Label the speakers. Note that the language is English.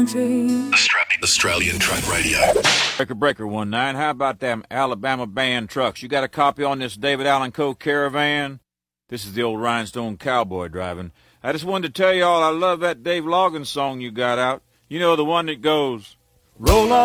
Speaker 1: country.
Speaker 2: Australian Truck Radio.
Speaker 3: Breaker 19. How about them Alabama band trucks? You got a copy on this David Allen Co. Caravan? This is the old rhinestone cowboy driving. I just wanted to tell y'all I love that Dave Loggins song you got out. You know, the one that goes, roll on.